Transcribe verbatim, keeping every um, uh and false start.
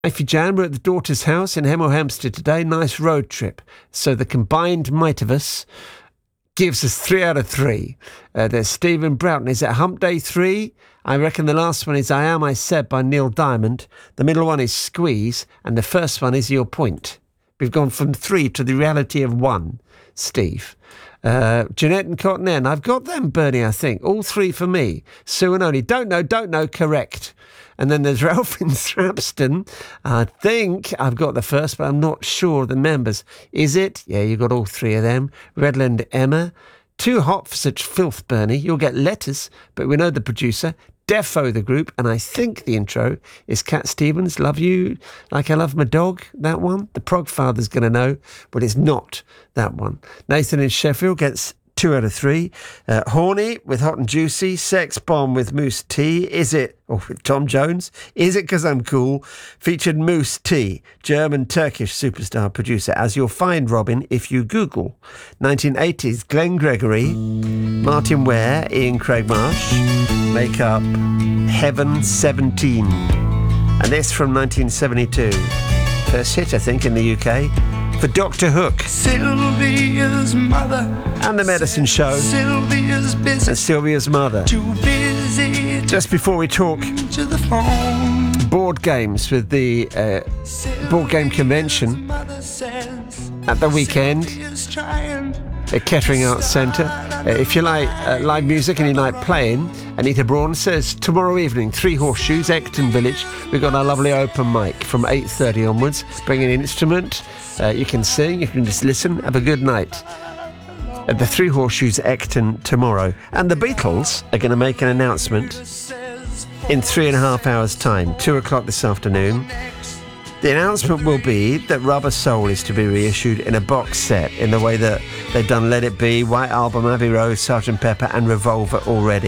Ify Jan, we're at the daughter's house in Hemel Hempstead today. Nice road trip. So the combined might of us gives us three out of three. Uh, there's Stephen Broughton. Is it Hump Day three? I reckon the last one is I Am I Said by Neil Diamond. The middle one is Squeeze. And the first one is Your Point. We've gone from three to the reality of one, Steve. Uh, Jeanette and Cotton End. I've got them, Bernie, I think. All three for me. Sue and Oni. Don't know, don't know, correct. And then there's Ralph in Thrapston. I think I've got the first, but I'm not sure the members. Is it? Yeah, you got all three of them. Redland Emma. Too hot for such filth, Bernie. You'll get letters, but we know the producer. Defo the group, and I think the intro is Cat Stevens. Love you like I love my dog. That one. The Prog Father's going to know, but it's not that one. Nathan in Sheffield gets two out of three. Uh, Horny with Hot and Juicy. Sex Bomb with Moose T. Is it? Oh, with Tom Jones. Is it because I'm cool? Featured Moose T, German Turkish superstar producer, as you'll find, Robin, if you Google. nineteen eighties, Glenn Gregory, Martin Ware, Ian Craig Marsh make up Heaven seventeen. And this from nineteen seventy-two. First hit, I think, in the U K. For Doctor Hook. Sylvia's mother. And The Medicine Show. Sylvia's busy. And Sylvia's mother. Too busy. Just before we talk To the phone. board games with the uh, board game convention at the weekend at Kettering Arts Centre. Uh, if you like uh, live music and you like playing, Anita Braun says tomorrow evening, Three Horseshoes, Ecton Village. We've got a lovely open mic from eight thirty onwards. Bring an instrument. Uh, you can sing, you can just listen. Have a good night. At the Three Horseshoes, Ecton tomorrow. And the Beatles are going to make an announcement in three and a half hours' time, two o'clock this afternoon. The announcement will be that Rubber Soul is to be reissued in a box set in the way that they've done Let It Be, White Album, Abbey Road, Sergeant Pepper and Revolver already.